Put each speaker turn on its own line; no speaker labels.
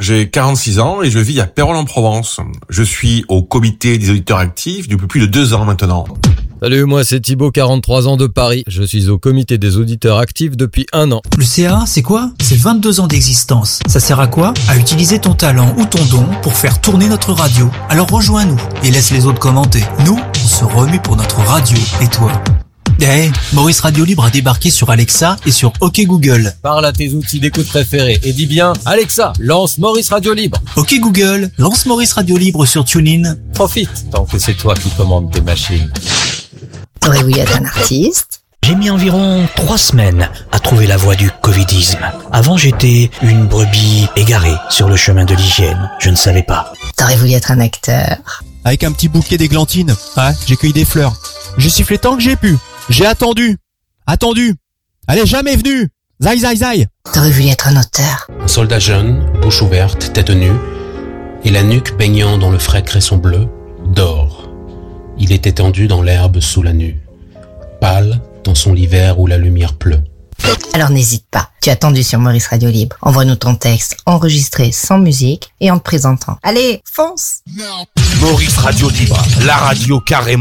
j'ai 46 ans et je vis à Pérols-en-Provence. Je suis au comité des auditeurs actifs depuis plus de 2 ans maintenant.
Salut, moi c'est Thibaut, 43 ans de Paris. Je suis au comité des auditeurs actifs depuis 1 an.
Le CA, c'est quoi ? C'est 22 ans d'existence. Ça sert à quoi ? À utiliser ton talent ou ton don pour faire tourner notre radio. Alors rejoins-nous et laisse les autres commenter. Nous, on se remue pour notre radio. Et toi ? Maurice Radio Libre a débarqué sur Alexa et sur OK Google.
Parle à tes outils d'écoute préférés et dis bien « Alexa, lance Maurice Radio Libre ».
OK Google, lance Maurice Radio Libre sur TuneIn.
Profite tant que c'est toi qui commandes tes machines.
Aurez-vous être un artiste ?
J'ai mis environ 3 semaines à trouver la voie du covidisme. Avant, j'étais une brebis égarée sur le chemin de l'hygiène. Je ne savais pas.
T'aurais voulu être un acteur ?
Avec un petit bouquet d'églantines. Ouais, j'ai cueilli des fleurs. J'ai sifflé tant que j'ai pu. J'ai attendu. Elle est jamais venue. Zai, zai, zai.
T'aurais voulu être un auteur ?
Un soldat jeune, bouche ouverte, tête nue, et la nuque baignant dans le frais cresson bleu, dort. Il est étendu dans l'herbe sous la nue, pâle dans son lit vert où la lumière pleut.
Alors n'hésite pas, tu as attendu sur Maurice Radio Libre. Envoie-nous ton texte enregistré sans musique et en te présentant. Allez, fonce !
Maurice Radio Libre, la radio carrément